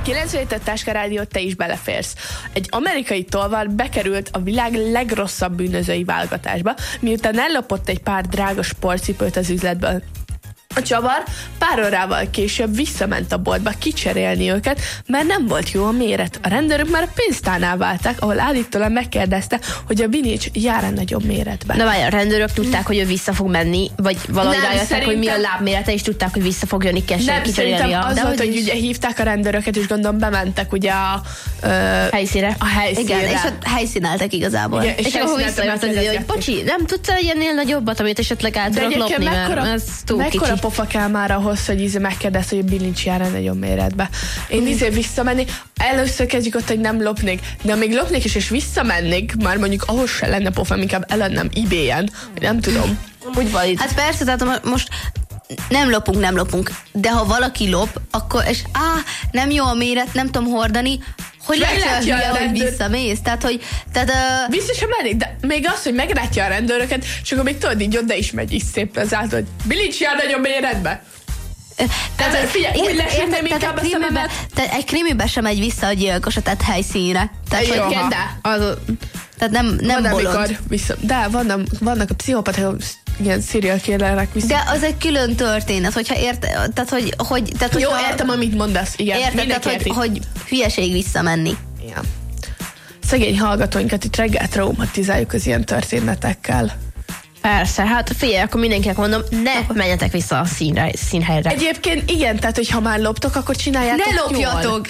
97 Táska Rádiót, te is beleférsz. Egy amerikai tolvaj bekerült a világ legrosszabb bűnözői válogatásba, miután ellopott egy pár drága sportcipőt az üzletből. A csavar pár órával később visszament a boltba kicserélni őket, mert nem volt jó a méret. A rendőrök már a pénztárnál váltak, ahol állítólag megkérdezte, hogy a Vinics jár-e nagyobb méretben. Na várj, a rendőrök tudták, hogy ő vissza fog menni, vagy valahogy rájöttek, hogy mi a lábmérete, és tudták, hogy vissza fog jönni Nem, szerintem az volt, hogy ugye hívták a rendőröket, és gondolom bementek ugye a helyszínre. A helyszínre. Igen, és ott helyszíneltek igazából. Igen, és akkor visszajött, hogy bocsi, nem tudsz egy ennél nagyobbat, amit esetleg át tudok lopni, mert ez túl kicsi. Mekkora pofa kell már ahhoz, hogy megkérdezte, hogy a bilincs jár-e nagyon méretbe. Én visszamenni, először kezdjük ott, hogy nem lopnék, de amíg lopnék és visszamennék, már mondjuk ahhoz se lenne pofa, inkább eladnám eBay-en, nem tudom. Úgy van itt. Hát persze, tehát most nem lopunk, de ha valaki lop, akkor, és nem jó a méret, nem tudom hordani, hogy látja, hogy visszamész. Vissza sem mennék, de még az, hogy meglátja a rendőröket, és akkor még tudod, így oda is megy is szép ezáltal, hogy bilincs jár nagyobb méretbe. Tehát figyelj, úgy lesütném inkább a szememet. Egy krimibe sem megy vissza a gyilkos a tett helyszínre. Tehát nem bolond. De vannak a pszichopaták, ilyen serial killerek vissza. De az egy külön történet, hogyha Jó, értem, amit mondasz. Igen, érted, hogy hülyeség visszamenni. Igen. Szegény hallgatóinkat itt reggel traumatizáljuk az ilyen történetekkel. Persze, hát figyelj, akkor mindenkinek mondom, ne menjetek vissza a színhelyre. Egyébként igen, tehát hogyha már loptok, akkor csináljátok jól. Ne lopjatok!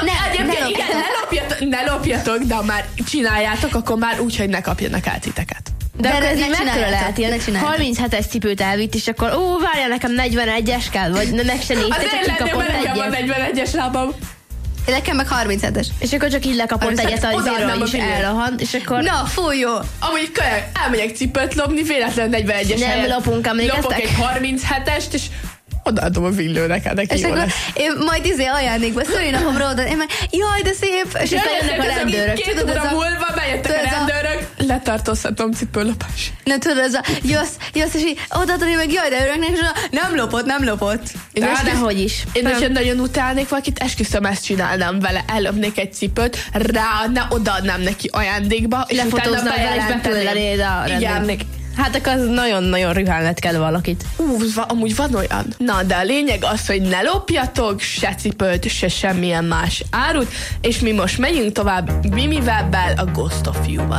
Ne lopjatok, de ha már csináljátok, akkor már úgy, hogy ne kapjanak át titeket. De akkor ez mekkora lehet, ilyen 37-es cipőt elvitt, és akkor várjál, nekem 41-es kell, vagy meg se nézte, csak kikapott egyet. Nekem van 41-es lábam. Nekem meg 37-es. És akkor csak így lekapott egyet a zéről, is elrohant, és akkor... Na, fúj, jó! Amúgy elmegyek cipőt lopni, véletlenül 41-es nem helyet. lopunk, emlékeztek? Lopok egy 37-est, és odaadom a villőnek, neki jó lesz. Én majd ajándékba szülinapomra oda, én meg, jaj, de szép! És jönnek a rendőrök. 2 óra múlva bejöttek a rendőrök. Letartóztatom cipőlopás. Nem tudod, ez a jössz, és így odaadni meg, jaj, de öröknek, és nem lopott. De hogy is. Én is nagyon utálnék valakit, esküszöm, ezt csinálnám vele. Ellopnék egy cipőt, odaadnám neki ajándékba, és lefotóznám vele, és beküldenéd a rendőrnek. Hát akkor az nagyon-nagyon rühálned kell valakit. Amúgy van olyan. Na, de a lényeg az, hogy ne lopjatok se cipőt, se semmilyen más árut, és mi most megyünk tovább Mimi Webbel, a Ghost of You-val.